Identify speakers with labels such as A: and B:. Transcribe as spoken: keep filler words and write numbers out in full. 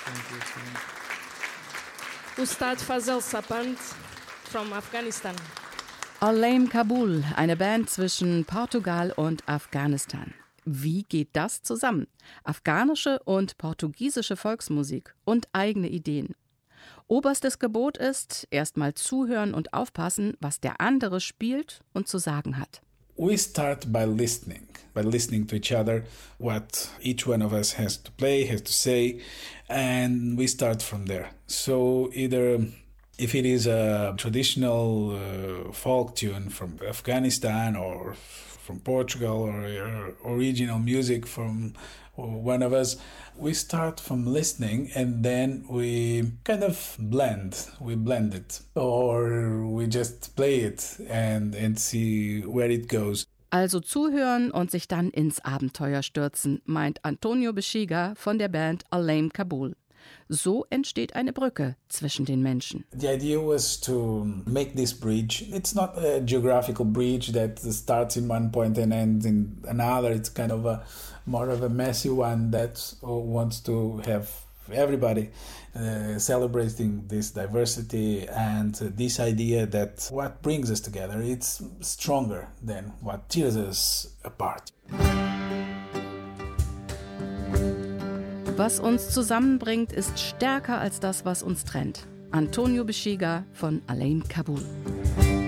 A: Ustad Fazal Sapand from Afghanistan.
B: Alaim Kabul, eine Band zwischen Portugal und Afghanistan. Wie geht das zusammen? Afghanische und portugiesische Volksmusik und eigene Ideen. Oberstes Gebot ist, erstmal zuhören und aufpassen, was der andere spielt und zu sagen hat.
C: We start by listening, by listening to each other, what each one of us has to play, has to say, and we start from there. So either if it is a traditional uh, folk tune from Afghanistan or from Portugal or uh, original music from one of us, we start from listening and then we kind of blend, we blend it or we just play it and, and see where it goes.
B: Also zuhören und sich dann ins Abenteuer stürzen, meint Antonio Bexiga von der Band Alaim Kabul. So entsteht eine Brücke zwischen den Menschen.
C: The idea was to make this bridge. It's not a geographical bridge that starts in one point and ends in another. It's kind of a more of a messy one that wants to have everybody uh, celebrating this diversity and uh, this idea that what brings us together, it's stronger than what tears us apart.
B: Was uns zusammenbringt, ist stärker als das, was uns trennt. Antonio Bexiga von Alaim Kabul.